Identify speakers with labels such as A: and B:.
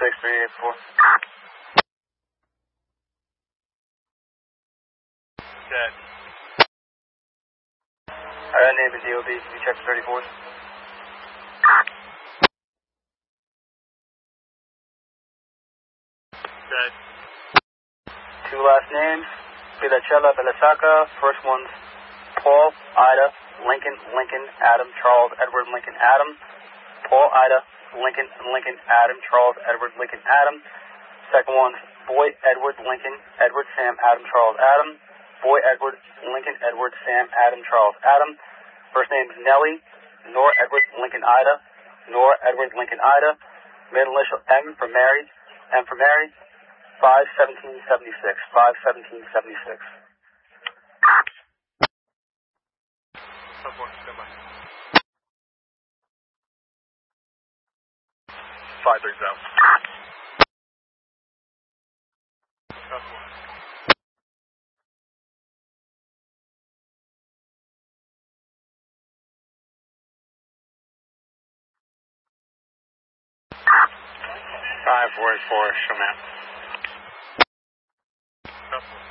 A: 6384.
B: Dead.
A: Alright, name and DOB. Can you check the 34th?
B: Dead.
A: Two last names. Vilachella, Belasaka. First one's Paul, Ida, Lincoln, Lincoln, Adam, Charles, Edward, Lincoln, Adam. Paul, Ida, Lincoln, Lincoln, Adam, Charles, Edward, Lincoln, Adam. Second one's Boy, Edward, Lincoln, Edward, Sam, Adam, Charles, Adam. Boy, Edward, Lincoln, Edward, Sam, Adam, Charles, Adam. First name's Nellie, Nora, Edward, Lincoln, Ida. Nora, Edward, Lincoln, Ida. Middle initial M for Mary. M for Mary. 51776. 51776.
B: Stand by. 530 out. That's one. Five, 484, show map. That's one.